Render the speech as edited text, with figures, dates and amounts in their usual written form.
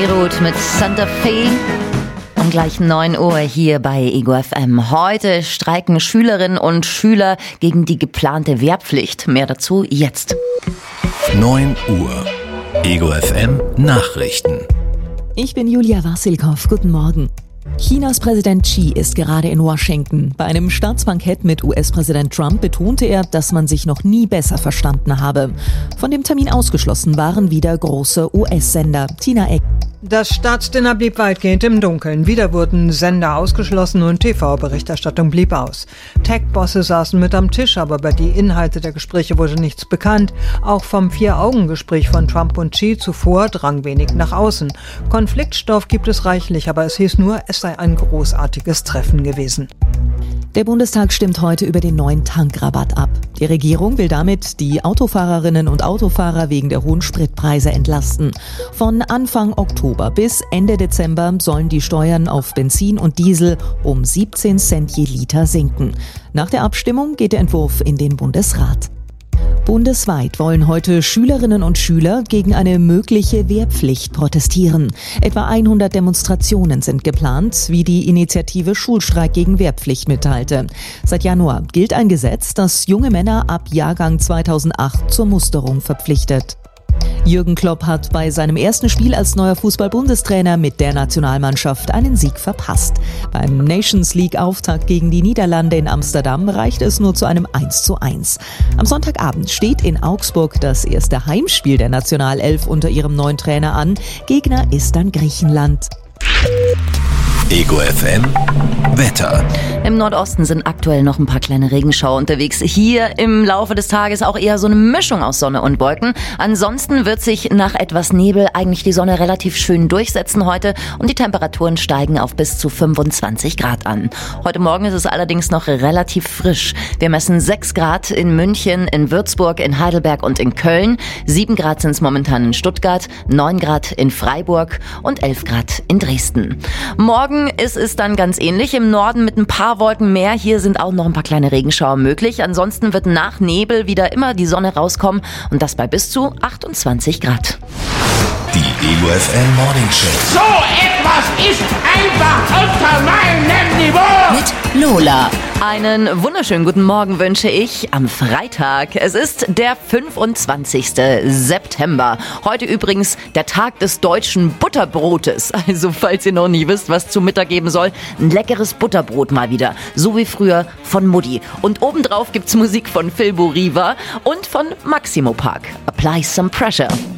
Beirut mit Santa Fe. Um gleich 9 Uhr hier bei Ego FM. Heute streiken Schülerinnen und Schüler gegen die geplante Wehrpflicht. Mehr dazu jetzt. 9 Uhr. Ego FM Nachrichten. Ich bin Julia Wassilkow. Guten Morgen. Chinas Präsident Xi ist gerade in Washington. Bei einem Staatsbankett mit US-Präsident Trump betonte er, dass man sich noch nie besser verstanden habe. Von dem Termin ausgeschlossen waren wieder große US-Sender. Tina Eck. Das Staatsdinner blieb weitgehend im Dunkeln. Wieder wurden Sender ausgeschlossen und TV-Berichterstattung blieb aus. Tech-Bosse saßen mit am Tisch, aber über die Inhalte der Gespräche wurde nichts bekannt. Auch vom Vier-Augen-Gespräch von Trump und Xi zuvor drang wenig nach außen. Konfliktstoff gibt es reichlich, aber es hieß nur, es sei ein großartiges Treffen gewesen. Der Bundestag stimmt heute über den neuen Tankrabatt ab. Die Regierung will damit die Autofahrerinnen und Autofahrer wegen der hohen Spritpreise entlasten. Von Anfang Oktober bis Ende Dezember sollen die Steuern auf Benzin und Diesel um 17 Cent je Liter sinken. Nach der Abstimmung geht der Entwurf in den Bundesrat. Bundesweit wollen heute Schülerinnen und Schüler gegen eine mögliche Wehrpflicht protestieren. Etwa 100 Demonstrationen sind geplant, wie die Initiative Schulstreik gegen Wehrpflicht mitteilte. Seit Januar gilt ein Gesetz, das junge Männer ab Jahrgang 2008 zur Musterung verpflichtet. Jürgen Klopp hat bei seinem ersten Spiel als neuer Fußball-Bundestrainer mit der Nationalmannschaft einen Sieg verpasst. Beim Nations-League-Auftakt gegen die Niederlande in Amsterdam reicht es nur zu einem 1:1. Am Sonntagabend steht in Augsburg das erste Heimspiel der Nationalelf unter ihrem neuen Trainer an. Gegner ist dann Griechenland. Ego FM Wetter. Im Nordosten sind aktuell noch ein paar kleine Regenschauer unterwegs. Hier im Laufe des Tages auch eher so eine Mischung aus Sonne und Wolken. Ansonsten wird sich nach etwas Nebel eigentlich die Sonne relativ schön durchsetzen heute und die Temperaturen steigen auf bis zu 25 Grad an. Heute Morgen ist es allerdings noch relativ frisch. Wir messen 6 Grad in München, in Würzburg, in Heidelberg und in Köln. 7 Grad sind es momentan in Stuttgart, 9 Grad in Freiburg und 11 Grad in Dresden. Morgen ist es dann ganz ähnlich. Im Norden mit ein paar Wolken mehr. Hier sind auch noch ein paar kleine Regenschauer möglich. Ansonsten wird nach Nebel wieder immer die Sonne rauskommen und das bei bis zu 28 Grad. Die Ego FM Morning Show. So etwas ist einfach unter meinem Niveau. Mit Lola. Einen wunderschönen guten Morgen wünsche ich am Freitag. Es ist der 25. September. Heute übrigens der Tag des deutschen Butterbrotes. Also falls ihr noch nie wisst, was zum Mittag geben soll, ein leckeres Butterbrot mal wieder. So wie früher von Mutti. Und obendrauf gibt's Musik von Phil Boriva und von Maximo Park. Apply some pressure.